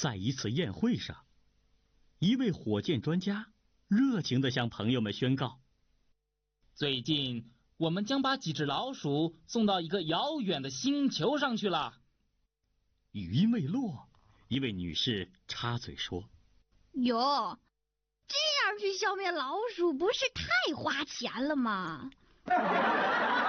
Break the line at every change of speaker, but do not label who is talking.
在一次宴会上，一位火箭专家热情地向朋友们宣告：
最近我们将把几只老鼠送到一个遥远的星球上去了。
语音未落，一位女士插嘴说：
哟，这样去消灭老鼠不是太花钱了吗？